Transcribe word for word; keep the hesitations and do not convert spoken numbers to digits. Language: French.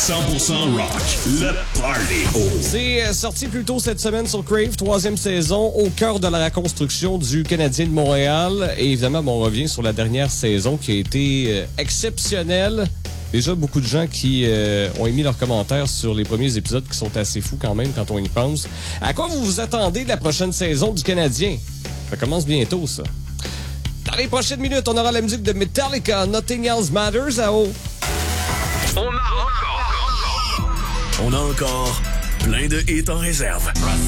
cent pour cent rock, le party. Oh. C'est euh, sorti plus tôt cette semaine sur Crave, troisième saison, au cœur de la reconstruction du Canadien de Montréal. Et évidemment, bon, on revient sur la dernière saison qui a été euh, exceptionnelle. Déjà, beaucoup de gens qui euh, ont émis leurs commentaires sur les premiers épisodes qui sont assez fous quand même quand on y pense. À quoi vous vous attendez de la prochaine saison du Canadien? Ça commence bientôt, ça. Dans les prochaines minutes, on aura la musique de Metallica, Nothing Else Matters à haut. On a encore, on a encore plein de hits en réserve.